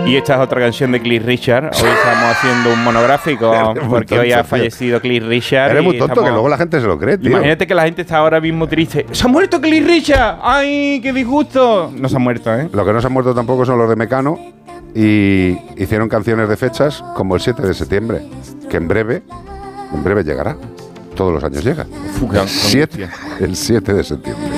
Y esta es otra canción de Cliff Richard. Hoy estamos haciendo un monográfico porque hoy ha fallecido Cliff Richard. Eres muy tonto, que luego la gente se lo cree, tío. Imagínate que la gente está ahora mismo triste. ¡Se ha muerto Cliff Richard! ¡Ay, qué disgusto! No se ha muerto, ¿eh? Lo que no se han muerto tampoco son los de Mecano. Y hicieron canciones de fechas como el 7 de septiembre, que en breve llegará. Todos los años llega. El 7 de septiembre.